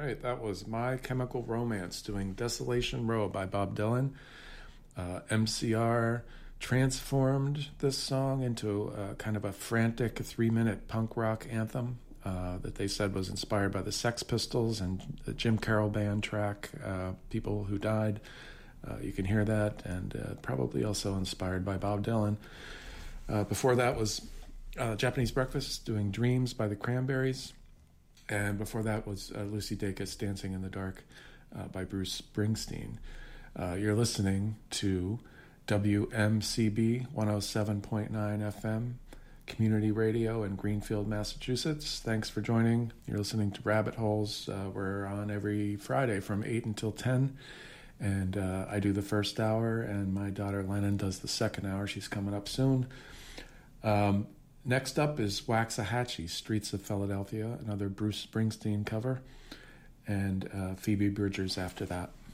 right, that was My Chemical Romance doing Desolation Row by Bob Dylan. MCR transformed this song into kind of a frantic 3-minute punk rock anthem that they said was inspired by the Sex Pistols and the Jim Carroll Band track, People Who Died. You can hear that, and probably also inspired by Bob Dylan. Before that was Japanese Breakfast doing Dreams by the Cranberries. And before that was Lucy Dacus Dancing in the Dark by Bruce Springsteen. You're listening to WMCB 107.9 FM Community Radio in Greenfield, Massachusetts. Thanks for joining. You're listening to Rabbit Holes. We're on every Friday from 8 until 10. And I do the first hour, and my daughter Lennon does the second hour. She's coming up soon. Next up is Waxahachie, Streets of Philadelphia, another Bruce Springsteen cover, and Phoebe Bridgers after that.